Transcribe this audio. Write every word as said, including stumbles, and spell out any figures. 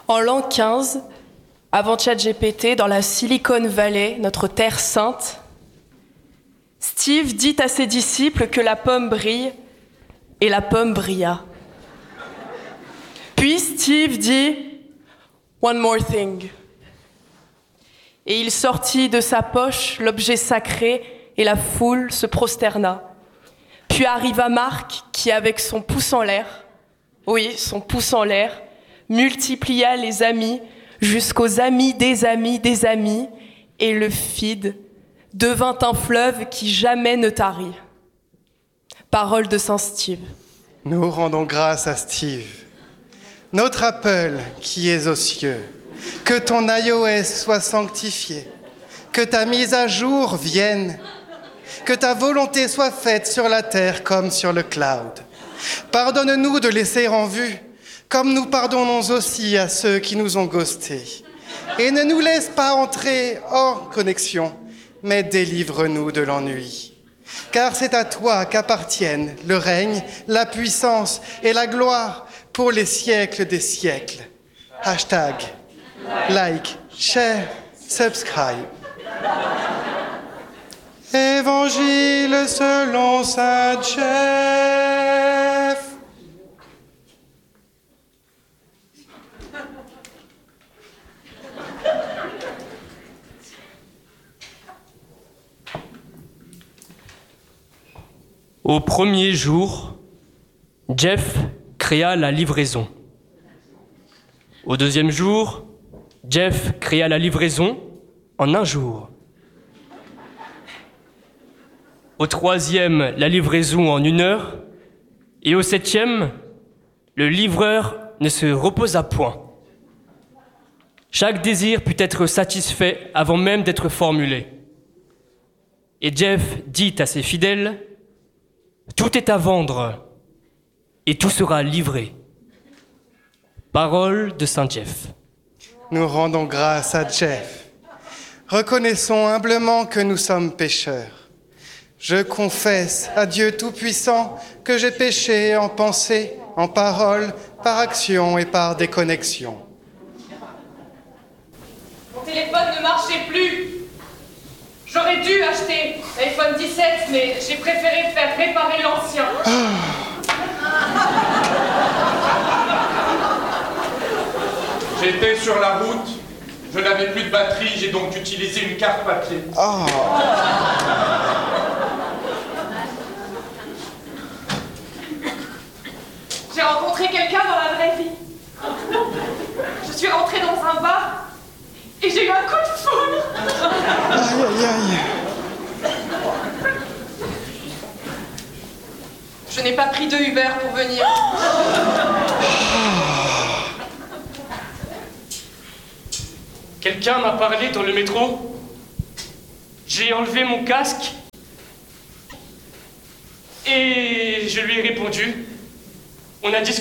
En l'an quinze, avant ChatGPT, dans la Silicon Valley, notre terre sainte, Steve dit à ses disciples que la pomme brille, et la pomme brilla. Puis Steve dit « One more thing ». Et il sortit de sa poche l'objet sacré et la foule se prosterna. Puis arriva Marc qui, avec son pouce en l'air, oui, son pouce en l'air, multiplia les amis jusqu'aux amis des amis des amis, et le feed devint un fleuve qui jamais ne tarit. Parole de Saint Steve. Nous rendons grâce à Steve, notre Apple qui est aux cieux. Que ton iOS soit sanctifié, que ta mise à jour vienne, que ta volonté soit faite sur la terre comme sur le cloud. Pardonne-nous de laisser en vue, comme nous pardonnons aussi à ceux qui nous ont ghostés. Et ne nous laisse pas entrer hors connexion, mais délivre-nous de l'ennui. Car c'est à toi qu'appartiennent le règne, la puissance et la gloire pour les siècles des siècles. Hashtag, like, share, subscribe. Évangile selon Saint Jeff. Au premier jour, Jeff créa la livraison. Au deuxième jour, Jeff créa la livraison en un jour. Au troisième, la livraison en une heure. Et au septième, le livreur ne se reposa point. Chaque désir put être satisfait avant même d'être formulé. Et Jeff dit à ses fidèles, « Tout est à vendre et tout sera livré. » Parole de Saint Jeff. Nous rendons grâce à Jeff. Reconnaissons humblement que nous sommes pécheurs. Je confesse à Dieu Tout-Puissant que j'ai péché en pensée, en parole, par action et par déconnexion. Mon téléphone ne marchait plus. J'aurais dû acheter l'iPhone dix-sept, mais j'ai préféré faire réparer l'ancien. J'étais sur la route, je n'avais plus de batterie, j'ai donc utilisé une carte papier. Oh. J'ai rencontré quelqu'un dans la vraie vie. Je suis rentrée dans un bar et j'ai eu un coup de foudre. Aïe, aïe, aïe. Je n'ai pas pris de Uber pour venir. Quelqu'un m'a parlé dans le métro. J'ai enlevé mon casque et je lui ai répondu. On a discuté.